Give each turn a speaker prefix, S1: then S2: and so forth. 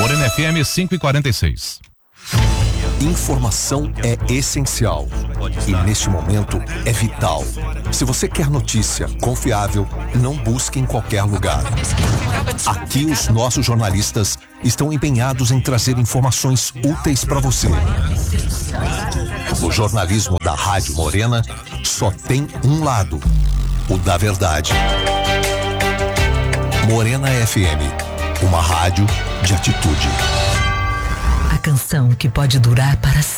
S1: Morena FM 5:46.
S2: Informação é essencial e neste momento é vital. Se você quer notícia confiável, não busque em qualquer lugar. Aqui os nossos jornalistas estão empenhados em trazer informações úteis para você. O jornalismo da Rádio Morena só tem um lado, o da verdade. Morena FM, uma rádio de atitude.
S3: A canção que pode durar para sempre.